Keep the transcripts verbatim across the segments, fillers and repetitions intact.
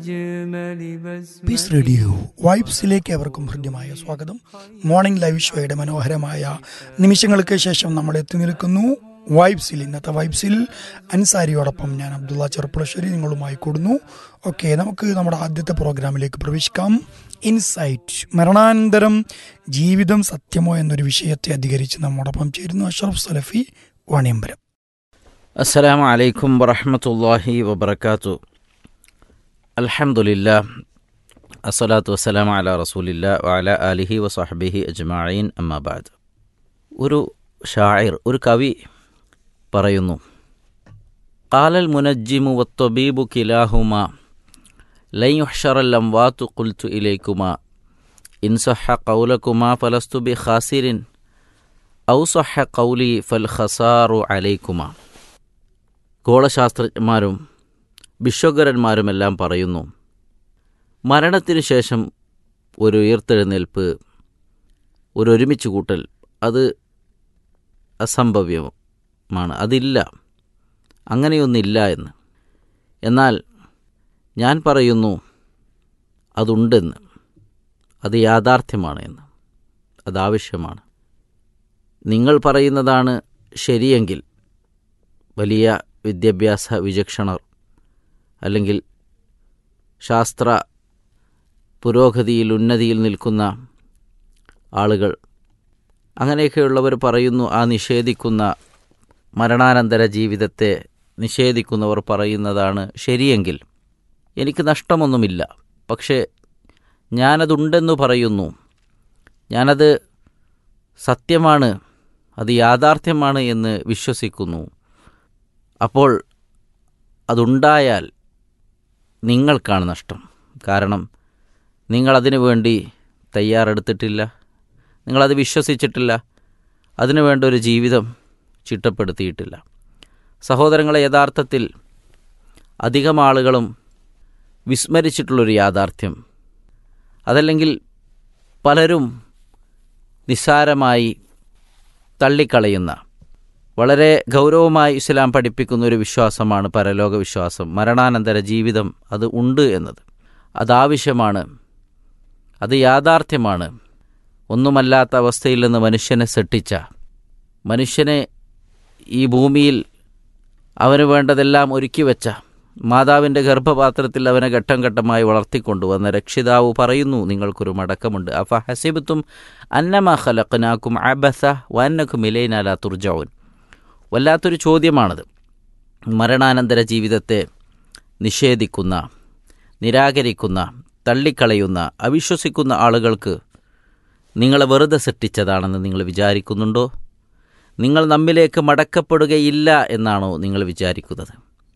Piece radio വൈബ്സിലേക്ക് അവർക്കും ഹൃദ്യമായ സ്വാഗതം. മോർണിംഗ് ലൈവ് ഷോയുടെ മനോഹരമായ നിമിഷങ്ങൾക്ക് ശേഷം നമ്മൾ എത്തി നിൽക്കുന്നു വൈബ്സിൽ. ഇന്നത്തെ വൈബ്സിൽ അൻസാരിയോടൊപ്പം ഞാൻ അബ്ദുള്ള ചെറുപ്പുളശ്ശേരി നിങ്ങളുമായി കൂടുന്നു. ഓക്കെ, നമുക്ക് നമ്മുടെ ആദ്യത്തെ പ്രോഗ്രാമിലേക്ക് പ്രവേശിക്കാം. ഇൻസൈറ്റ്, മരണാനന്തരം ജീവിതം സത്യമോ എന്നൊരു വിഷയത്തെ അധികരിച്ച് നമ്മോടൊപ്പം ചേരുന്നു അഷ്റഫ് സലഫി വാണിയമ്പലം. അസ്സലാമു അലൈക്കും വറഹ്മത്തുള്ളാഹി വബറകാതുഹു. അൽഹംദുലില്ലാഹ് അസ്സലാത്തു വസ്സലാമു അലാ റസൂലില്ലാഹ് വഅലാ ആലിഹി വസഹ്ബിഹി അജ്മഈൻ, അമ്മാ ബഅദ്. ഒരു ഷാഇർ, ഒരു കവി പറയുന്നു, ഖാലൽ മുനജ്ജിമു വത്തബീബു കിലാഹുമാ ലൻ യുഹ്ശറൽ അംവാതു ഖുൽതു ഇലൈക്കുമാ ഇൻ സഹ്ഹ ഖൗലകുമാ ഫലസ്തു ബിഖാസിരിൻ ഔ സഹ്ഹ ഖൗലി ഫൽ ഖസാറു അലൈക്കുമാ. ഗോളശാസ്ത്രജ്ഞന്മാരും വിശ്വകരന്മാരുമെല്ലാം പറയുന്നു, മരണത്തിനു ശേഷം ഒരു ഉയർത്തെഴുന്നേൽപ്പ്, ഒരു ഒരുമിച്ച് കൂട്ടൽ, അത് അസംഭവ്യമാണ്, അതില്ല, അങ്ങനെയൊന്നില്ല എന്ന്. എന്നാൽ ഞാൻ പറയുന്നു അതുണ്ടെന്ന്, അത് യാഥാർത്ഥ്യമാണ് എന്ന്, അതാവശ്യമാണ്. നിങ്ങൾ പറയുന്നതാണ് ശരിയെങ്കിൽ വലിയ വിദ്യാഭ്യാസ വിചക്ഷണർ അല്ലെങ്കിൽ ശാസ്ത്ര പുരോഗതിയിൽ ഉന്നതിയിൽ നിൽക്കുന്ന ആളുകൾ, അങ്ങനെയൊക്കെയുള്ളവർ പറയുന്നു, ആ നിഷേധിക്കുന്ന മരണാനന്തര ജീവിതത്തെ നിഷേധിക്കുന്നവർ പറയുന്നതാണ് ശരിയെങ്കിൽ എനിക്ക് നഷ്ടമൊന്നുമില്ല. പക്ഷേ ഞാനതുണ്ടെന്നു പറയുന്നു, ഞാനത് സത്യമാണ്, അത് യാഥാർത്ഥ്യമാണ് എന്ന് വിശ്വസിക്കുന്നു. അപ്പോൾ അതുണ്ടായാൽ നിങ്ങൾക്കാണ് നഷ്ടം. കാരണം നിങ്ങളതിനു വേണ്ടി തയ്യാറെടുത്തിട്ടില്ല, നിങ്ങളത് വിശ്വസിച്ചിട്ടില്ല, അതിനു വേണ്ട ഒരു ജീവിതം ചിട്ടപ്പെടുത്തിയിട്ടില്ല. സഹോദരങ്ങളെ, യഥാർത്ഥത്തിൽ അധികം ആളുകളും വിസ്മരിച്ചിട്ടുള്ളൊരു യാഥാർത്ഥ്യം, അതല്ലെങ്കിൽ പലരും നിസ്സാരമായി തള്ളിക്കളയുന്ന, വളരെ ഗൗരവമായി ഇസ്ലാം പഠിപ്പിക്കുന്ന ഒരു വിശ്വാസമാണ് പരലോക വിശ്വാസം. മരണാനന്തര ജീവിതം അത് ഉണ്ട് എന്നത്, അതാവശ്യമാണ്, അത് യാഥാർത്ഥ്യമാണ്. ഒന്നുമല്ലാത്ത അവസ്ഥയിൽ നിന്ന് മനുഷ്യനെ സൃഷ്ടിച്ച, മനുഷ്യനെ ഈ ഭൂമിയിൽ അവന് വേണ്ടതെല്ലാം ഒരുക്കി വെച്ച, മാതാവിൻ്റെ ഗർഭപാത്രത്തിൽ അവനെ ഘട്ടം ഘട്ടമായി വളർത്തിക്കൊണ്ടുവന്ന രക്ഷിതാവ് പറയുന്നു, നിങ്ങൾക്കൊരു മടക്കമുണ്ട്. അഫ ഹസിബ്തും അന്നമാ ഖലഖ്നാകും അബസ വഅന്നകും ഇലൈനാ ലാ തുർജഊൻ. വല്ലാത്തൊരു ചോദ്യമാണത്. മരണാനന്തര ജീവിതത്തെ നിഷേധിക്കുന്ന, നിരാകരിക്കുന്ന, തള്ളിക്കളയുന്ന, അവിശ്വസിക്കുന്ന ആളുകൾക്ക് നിങ്ങളെ വെറുതെ സൃഷ്ടിച്ചതാണെന്ന് നിങ്ങൾ വിചാരിക്കുന്നുണ്ടോ? നിങ്ങൾ നമ്മിലേക്ക് മടക്കപ്പെടുകയില്ല എന്നാണോ നിങ്ങൾ വിചാരിക്കുന്നത്?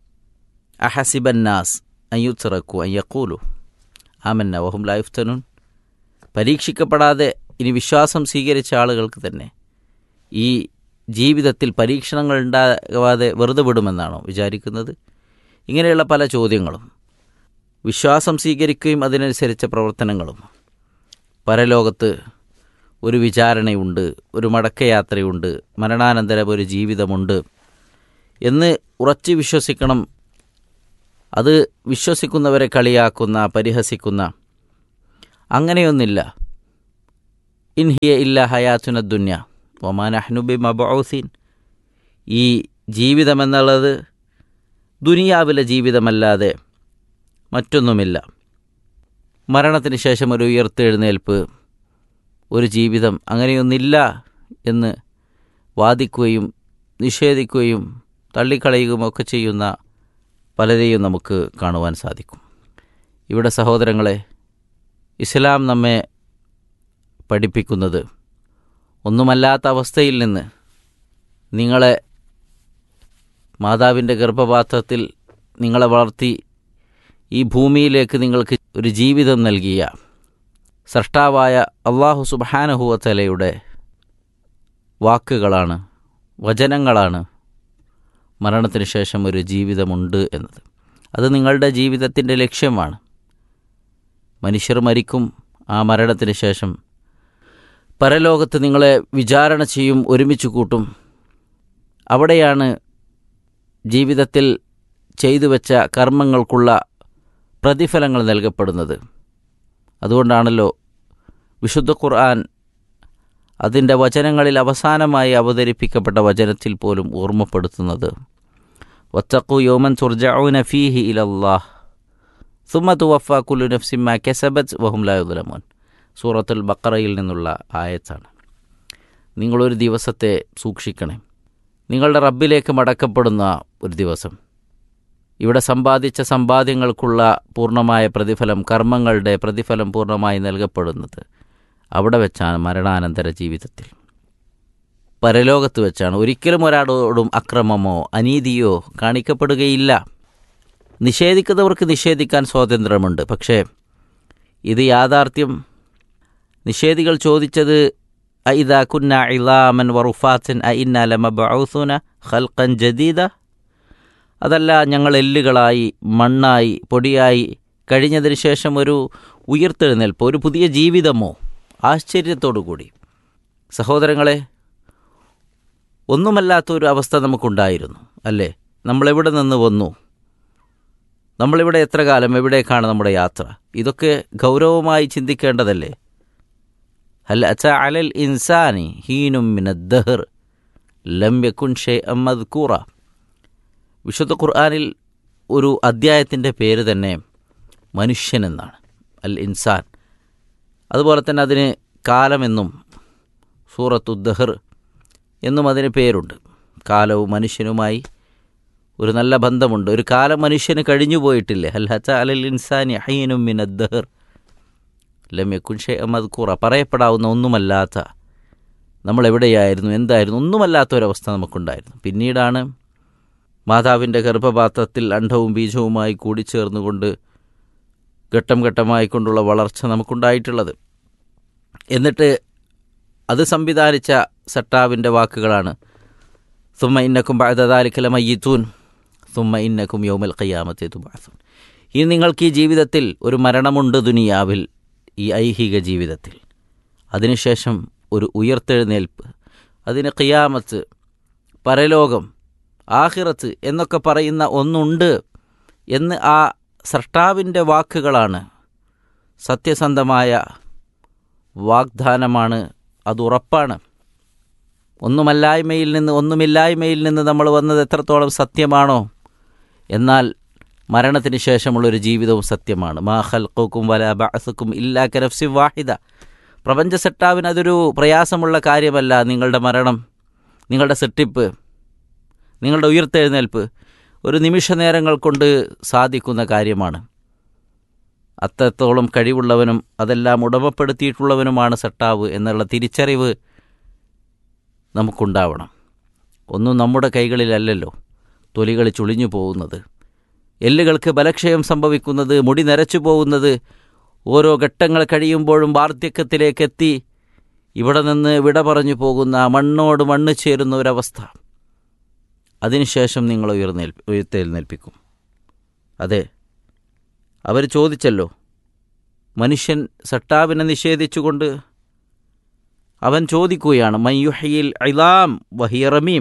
അഹസിബന്നാസ് അയ്യുത്രക്കു അയ്യഖൂലു ആമന്ന വഹും ലാ യുഫ്തനൂൻ. പരീക്ഷിക്കപ്പെടാതെ ഇനി വിശ്വാസം സ്വീകരിച്ച ആളുകൾക്ക് തന്നെ ഈ ജീവിതത്തിൽ പരീക്ഷണങ്ങൾ ഉണ്ടാകാതെ വെറുതെ വിടുമെന്നാണോ വിചാരിക്കുന്നത്? ഇങ്ങനെയുള്ള പല ചോദ്യങ്ങളും, വിശ്വാസം സ്വീകരിക്കുകയും അതിനനുസരിച്ച പ്രവർത്തനങ്ങളും, പരലോകത്ത് ഒരു വിചാരണയുണ്ട്, ഒരു മടക്കയാത്രയുണ്ട്, മരണാനന്തരം ഒരു ജീവിതമുണ്ട് എന്ന് ഉറച്ചു വിശ്വസിക്കണം. അത് വിശ്വസിക്കുന്നവരെ കളിയാക്കുന്ന, പരിഹസിക്കുന്ന, അങ്ങനെയൊന്നില്ല. ഇൻ ഹിയ ഇല്ല ഹയാത്തുന ദുന്യ വമാ നഹ്നു ബിമബ്ഊസീൻ. ഈ ജീവിതമെന്നുള്ളത് ദുനിയാവിലെ ജീവിതമല്ലാതെ മറ്റൊന്നുമില്ല. മരണത്തിന് ശേഷം ഒരു ഉയർത്തെഴുന്നേൽപ്പ്, ഒരു ജീവിതം, അങ്ങനെയൊന്നില്ല എന്ന് വാദിക്കുകയും നിഷേധിക്കുകയും തള്ളിക്കളയുകയും ഒക്കെ ചെയ്യുന്ന പലരെയും നമുക്ക് കാണുവാൻ സാധിക്കും. ഇവിടെ സഹോദരങ്ങളെ, ഇസ്ലാം നമ്മെ പഠിപ്പിക്കുന്നത്, ഒന്നുമല്ലാത്ത അവസ്ഥയിൽ നിന്ന് നിങ്ങളെ മാതാവിൻ്റെ ഗർഭപാത്രത്തിൽ നിങ്ങളെ വളർത്തി ഈ ഭൂമിയിലേക്ക് നിങ്ങൾക്ക് ഒരു ജീവിതം നൽകിയ സ്രഷ്ടാവായ അല്ലാഹു സുബ്ഹാനഹു വ തആലയുടെ വാക്കുകളാണ്, വചനങ്ങളാണ് മരണത്തിന് ശേഷം ഒരു ജീവിതമുണ്ട് എന്നത്. അത് നിങ്ങളുടെ ജീവിതത്തിൻ്റെ ലക്ഷ്യമാണ്. മനുഷ്യർ മരിക്കും, ആ മരണത്തിന് ശേഷം പരലോകത്ത് നിങ്ങളെ വിചാരണ ചെയ്യും, ഒരുമിച്ച് കൂട്ടും. അവിടെയാണ് ജീവിതത്തിൽ ചെയ്തു വെച്ച കർമ്മങ്ങൾക്കുള്ള പ്രതിഫലങ്ങൾ നൽകപ്പെടുന്നത്. അതുകൊണ്ടാണല്ലോ വിശുദ്ധ ഖുർആൻ അതിൻ്റെ വചനങ്ങളിൽ അവസാനമായി അവതരിപ്പിക്കപ്പെട്ട വചനത്തിൽ പോലും ഓർമ്മപ്പെടുത്തുന്നത് വത്തഖു യൗമൻ തുർജഊന ഫീഹി ഇലല്ലാഹ് സുമ്മ തുവഫാ കുല്ലു നഫ്സിൻ മാ കസബത് വഹും ലാ യുദ്ലമൂൻ. സൂറത്തുൽ ബഖറയിൽ നിന്നുള്ള ആയത്താണ്. നിങ്ങളൊരു ദിവസത്തെ സൂക്ഷിക്കണേ, നിങ്ങളുടെ റബ്ബിലേക്ക് മടക്കപ്പെടുന്ന ഒരു ദിവസം. ഇവിടെ സമ്പാദിച്ച സമ്പാദ്യങ്ങൾക്കുള്ള പൂർണ്ണമായ പ്രതിഫലം, കർമ്മങ്ങളുടെ പ്രതിഫലം പൂർണ്ണമായി നൽകപ്പെടുന്നത് അവിടെ വെച്ചാണ്, മരണാനന്തര ജീവിതത്തിൽ. പരലോകത്ത് വെച്ചാണ്. ഒരിക്കലും ഒരാളോടും അക്രമമോ അനീതിയോ കാണിക്കപ്പെടുകയില്ല. നിഷേധിക്കുന്നവർക്ക് നിഷേധിക്കാൻ സ്വാതന്ത്ര്യമുണ്ട്. പക്ഷേ ഇത് യാഥാർത്ഥ്യം. നിഷേധികൾ ചോദിച്ചത് അഇദാ കുന്ന ഇളാമൻ വറുഫാത്തൻ അഇന്നാ ലമബ്ഊസുന ഖൽഖൻ ജദീദ, അതല്ല ഞങ്ങൾ എല്ലുകളായി മണ്ണായി പൊടിയായി കഴിഞ്ഞതിന് ശേഷം ഒരു ഉയർത്തെഴുന്നേൽപ്പ്, ഒരു പുതിയ ജീവിതമോ? ആശ്ചര്യത്തോടു കൂടി സഹോദരങ്ങളെ, ഒന്നുമല്ലാത്തൊരു അവസ്ഥ നമുക്കുണ്ടായിരുന്നു അല്ലേ? നമ്മളെവിടെ നിന്ന് വന്നു? നമ്മളിവിടെ എത്ര കാലം? എവിടേക്കാണ് നമ്മുടെ യാത്ര? ഇതൊക്കെ ഗൗരവമായി ചിന്തിക്കേണ്ടതല്ലേ? ഹൽ അതാ അലൽ ഇൻസാനി ഹീനും മിനദ് ദഹർ ലം യകുൻ ശൈഅൻ മദ്കൂറ. വിശുദ്ധ ഖുർആനിൽ ഒരു അദ്ധ്യായത്തിൻ്റെ പേര് തന്നെ മനുഷ്യൻ എന്നാണ്, അൽ ഇൻസാൻ. അതുപോലെ തന്നെ അതിന് കാലമെന്നും സൂറത്തു ദഹർ എന്നും അതിന് പേരുണ്ട്. കാലവും മനുഷ്യനുമായി ഒരു നല്ല ബന്ധമുണ്ട്. ഒരു കാലം മനുഷ്യന് കഴിഞ്ഞു പോയിട്ടില്ലേ? ഹൽ അതാ അലൽ ഇൻസാനി ഹീനും മിനദ് ദഹർ ലം യകുൻ ശൈഅൻ മദ്കൂറ. പറയപ്പെടാവുന്ന ഒന്നുമല്ലാത്ത, നമ്മളെവിടെയായിരുന്നു, എന്തായിരുന്നു, ഒന്നുമല്ലാത്ത ഒരവസ്ഥ നമുക്കുണ്ടായിരുന്നു. പിന്നീടാണ് മാതാവിൻ്റെ ഗർഭപാത്രത്തിൽ അണ്ഡവും ബീജവുമായി കൂടിച്ചേർന്നുകൊണ്ട് ഘട്ടം ഘട്ടമായിക്കൊണ്ടുള്ള വളർച്ച നമുക്കുണ്ടായിട്ടുള്ളത്. എന്നിട്ട് അത് സംവിധാനിച്ച സട്ടാവിൻ്റെ വാക്കുകളാണ് സുമ്മ ഇന്നക്കും ബഅദ ദാലിക ലമയ്യിതൂൻ സുമ്മ ഇന്നക്കും യൗമൽ ഖിയാമത്തി തുബഅസൂൻ. ഇനി നിങ്ങൾക്ക് ഈ ജീവിതത്തിൽ ഒരു മരണമുണ്ട്, ദുനിയാവിൽ, ഈ ഐഹിക ജീവിതത്തിൽ. അതിനുശേഷം ഒരു ഉയർത്തെഴുന്നേൽപ്പ്, അതിന് ഖിയാമത്ത്, പരലോകം, ആഖിറത്ത് എന്നൊക്കെ പറയുന്ന ഒന്നുണ്ട് എന്ന് ആ സൃഷ്ടാവിൻ്റെ വാക്കുകളാണ്. സത്യസന്ധമായ വാഗ്ദാനമാണ്, അതുറപ്പാണ്. ഒന്നുമല്ലായ്മയിൽ നിന്ന് ഒന്നുമില്ലായ്മയിൽ നിന്ന് നമ്മൾ വന്നത് എത്രത്തോളം സത്യമാണോ, എന്നാൽ മരണത്തിന് ശേഷമുള്ളൊരു ജീവിതവും സത്യമാണ്. മാ ഖൽഖുക്കും വലാ ബഅസുക്കും ഇല്ലാ കനഫ്സിൻ വാഹിദ. പ്രപഞ്ച സൃഷ്ടാവിന് അതൊരു പ്രയാസമുള്ള കാര്യമല്ല. നിങ്ങളുടെ മരണം, നിങ്ങളുടെ സൃഷ്ടിപ്പ്, നിങ്ങളുടെ ഉയർത്തെഴുന്നേൽപ്പ് ഒരു നിമിഷ നേരങ്ങൾ കൊണ്ട് സാധിക്കുന്ന കാര്യമാണ്. അത്രത്തോളം കഴിവുള്ളവനും അതെല്ലാം ഉടമപ്പെടുത്തിയിട്ടുള്ളവനുമാണ് സട്ടാവ് എന്നുള്ള തിരിച്ചറിവ് നമുക്കുണ്ടാവണം. ഒന്നും നമ്മുടെ കൈകളിലല്ലല്ലോ. തൊലികൾ ചുളിഞ്ഞു പോകുന്നത്, എല്ലുകൾക്ക് ബലക്ഷയം സംഭവിക്കുന്നത്, മുടി നരച്ചു പോകുന്നത്, ഓരോ ഘട്ടങ്ങൾ കഴിയുമ്പോഴും വാർദ്ധക്യത്തിലേക്കെത്തി ഇവിടെ നിന്ന് വിട പറഞ്ഞു പോകുന്ന, മണ്ണോട് മണ്ണ് ചേരുന്ന ഒരവസ്ഥ. അതിനുശേഷം നിങ്ങൾ ഉയർന്നേൽ ഉയർത്തെഴുന്നേൽപ്പിക്കും. അതെ, അവർ ചോദിച്ചല്ലോ, മനുഷ്യൻ സട്ടാവിനെ നിഷേധിച്ചുകൊണ്ട് അവൻ ചോദിക്കുകയാണ്, മയ്യുഹയിൽ ഇളാം വഹിയ റമീം.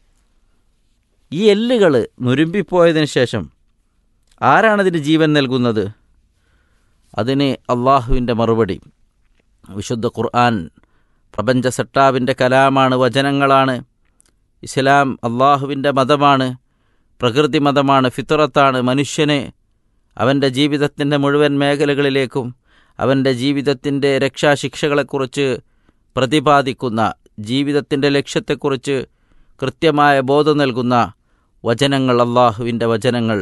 ഈ എല്ലുകൾ നുരുമ്പിപ്പോയതിനു ശേഷം ആരാണതിന് ജീവൻ നൽകുന്നത്? അതിന് അള്ളാഹുവിൻ്റെ മറുപടി. വിശുദ്ധ ഖുർആൻ പ്രപഞ്ച സട്ടാവിൻ്റെ കലാമാണ്, വചനങ്ങളാണ്. ഇസ്ലാം അള്ളാഹുവിൻ്റെ മതമാണ്, പ്രകൃതി മതമാണ്, ഫിത്രത്താണ്. മനുഷ്യനെ അവൻ്റെ ജീവിതത്തിൻ്റെ മുഴുവൻ മേഖലകളിലേക്കും അവൻ്റെ ജീവിതത്തിൻ്റെ രക്ഷാശിക്ഷകളെക്കുറിച്ച് പ്രതിപാദിക്കുന്ന, ജീവിതത്തിൻ്റെ ലക്ഷ്യത്തെക്കുറിച്ച് കൃത്യമായ ബോധം നൽകുന്ന വചനങ്ങൾ, അള്ളാഹുവിൻ്റെ വചനങ്ങൾ.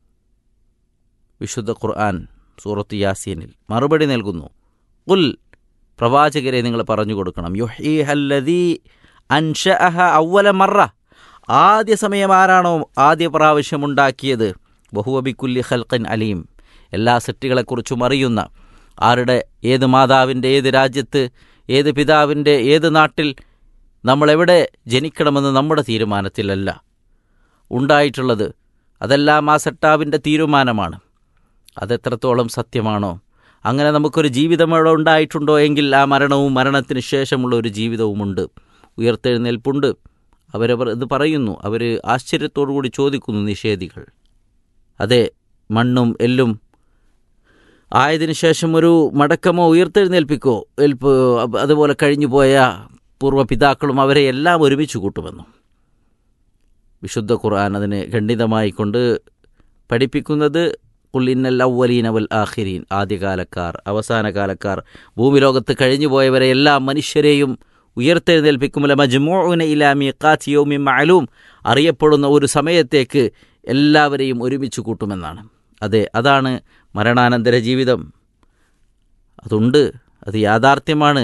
വിശുദ്ധ ഖുർആൻ സൂറത്ത് യാസീനിൽ മറുപടി നൽകുന്നു. ഖുൽ, പ്രവാചകരെ നിങ്ങൾ പറഞ്ഞു കൊടുക്കണം, യുഹീഹല്ലദീ അൻശഅഹ അവ്വല മറ. ആദ്യ സമയം ആരാണോ ആദ്യ പ്രാവശ്യമുണ്ടാക്കിയത്, വഹുവ ബികുല്ലി ഖൽഖിൻ അലീം. എല്ലാ സൃഷ്ടികളെക്കുറിച്ചും അറിയുന്ന, ആരുടെ, ഏത് മാതാവിൻ്റെ ഏത് രാജ്യത്ത്, ഏത് പിതാവിൻ്റെ ഏത് നാട്ടിൽ, നമ്മളെവിടെ ജനിക്കണമെന്ന് നമ്മുടെ തീരുമാനത്തിലല്ല ഉണ്ടായിട്ടുള്ളത്. അതെല്ലാം ആ സട്ടാവിൻ്റെ തീരുമാനമാണ്. അതെത്രത്തോളം സത്യമാണോ, അങ്ങനെ നമുക്കൊരു ജീവിതം അവിടെ ഉണ്ടായിട്ടുണ്ടോ എങ്കിൽ ആ മരണവും മരണത്തിന് ശേഷമുള്ള ഒരു ജീവിതവുമുണ്ട്, ഉയർത്തെഴുന്നേൽപ്പുണ്ട്. അവരവർ ഇത് പറയുന്നു. അവർ ആശ്ചര്യത്തോടു കൂടി ചോദിക്കുന്നു, നിഷേധികൾ. അതെ, മണ്ണും എല്ലും ആയതിനു ശേഷം ഒരു മടക്കമോ ഉയർത്തെഴുന്നേൽപ്പിക്കോ ഏൽപ്പ് അതുപോലെ കഴിഞ്ഞുപോയ പൂർവ്വപിതാക്കളും അവരെ എല്ലാം ഒരുമിച്ച് കൂട്ടുമെന്നു വിശുദ്ധ ഖുർആൻ അതിന് ഖണ്ഡിതമായി കൊണ്ട് പഠിപ്പിക്കുന്നത് ഖുൽ ഇന്നൽ അവ്വലീന വൽ ആഖിരീൻ, ആദ്യകാലക്കാർ അവസാനകാലക്കാർ ഭൂമി ലോകത്ത് കഴിഞ്ഞുപോയവരെ എല്ലാ മനുഷ്യരെയും ഉയർത്തെഴുന്നേൽപ്പിക്കും. ലമജ്മൂഉന ഇലാ മീഖാതി യൗമിൻ മഅലൂം, അറിയപ്പെടുന്ന ഒരു സമയത്തേക്ക് എല്ലാവരെയും ഒരുമിച്ച് കൂട്ടുമെന്നാണ്. അതെ, അതാണ് മരണാനന്തര ജീവിതം. അതുണ്ട്, അത് യാഥാർത്ഥ്യമാണ്.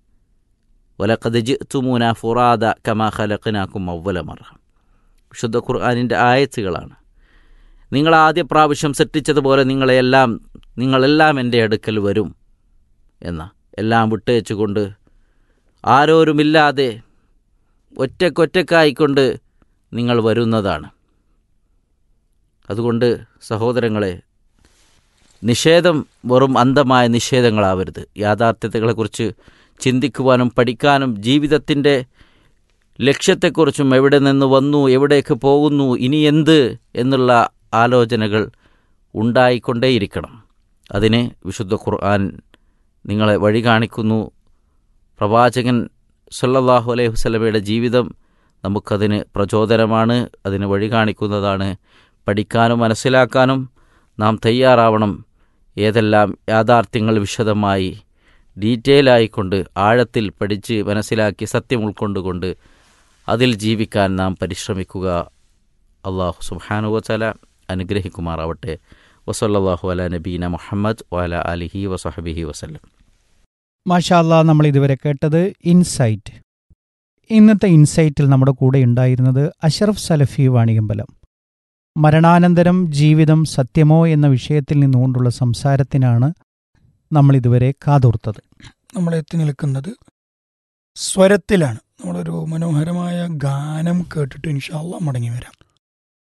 വലഖദ് ജിഅ്തുമൂനാ ഫുറാദ കമാ ഖലഖനാകും അവ്വല മറ, വിശുദ്ധ ഖുർആനിൻ്റെ ആയത്തുകളാണ്. നിങ്ങൾ ആദ്യ പ്രാവശ്യം സൃഷ്ടിച്ചതുപോലെ നിങ്ങളെല്ലാം നിങ്ങളെല്ലാം എൻ്റെ അടുക്കൽ വരും എന്ന, എല്ലാം വിട്ടേച്ചുകൊണ്ട് ആരോരുമില്ലാതെ ഒറ്റക്കൊറ്റക്കായിക്കൊണ്ട് നിങ്ങൾ വരുന്നതാണ്. അതുകൊണ്ട് സഹോദരങ്ങളെ, നിഷേധം വെറും അന്ധമായ നിഷേധങ്ങളാവരുത്. യാഥാർത്ഥ്യതകളെക്കുറിച്ച് ചിന്തിക്കുവാനും പഠിക്കാനും ജീവിതത്തിൻ്റെ ലക്ഷ്യത്തെക്കുറിച്ചും എവിടെ നിന്ന് വന്നു, എവിടേക്ക് പോകുന്നു, ഇനി എന്ത് എന്നുള്ള ആലോചനകൾ ഉണ്ടായിക്കൊണ്ടേയിരിക്കണം. അതിന് വിശുദ്ധ ഖുർആൻ നിങ്ങളെ വഴി കാണിക്കുന്നു. പ്രവാചകൻ സല്ലല്ലാഹു അലൈഹി വസല്ലമയുടെ ജീവിതം നമുക്കതിന് പ്രചോദനമാണ്, അതിന് വഴി കാണിക്കുന്നതാണ്. പഠിക്കാനും മനസ്സിലാക്കാനും നാം തയ്യാറാവണം. ഏതെല്ലാം യാഥാർത്ഥ്യങ്ങൾ വിശദമായി ഡീറ്റെയിൽ ആയിക്കൊണ്ട് ആഴത്തിൽ പഠിച്ച് മനസ്സിലാക്കി സത്യം ഉൾക്കൊണ്ടുകൊണ്ട് അതിൽ ജീവിക്കാൻ നാം പരിശ്രമിക്കുക. അല്ലാഹു സുബ്ഹാനഹു വ തആല അനുഗ്രഹിക്കുമാറാവട്ടെ. വസല്ലല്ലാഹു അലാ നബീന മുഹമ്മദ് വഅലാ ആലിഹി വസഹ്ബിഹി വസല്ലം. മാഷാ അല്ലാ, നമ്മൾ ഇതുവരെ കേട്ടത് ഇൻസൈറ്റ്. ഇന്നത്തെ ഇൻസൈറ്റിൽ നമ്മുടെ കൂടെ ഉണ്ടായിരുന്നത് അഷ്റഫ് സലഫി വാണിയമ്പലം. മരണാനന്തരം ജീവിതം സത്യമോ എന്ന വിഷയത്തിൽ നിന്നുകൊണ്ടുള്ള സംസാരത്തിനാണ് നമ്മൾ ഇതുവരെ കാതോർത്തത്. നമ്മൾ എത്തി നിൽക്കുന്നത് സ്വരത്തിലാണ്. നമ്മളൊരു മനോഹരമായ ഗാനം കേട്ടിട്ട് ഇൻഷാ അല്ലാഹ് മടങ്ങി വരാം.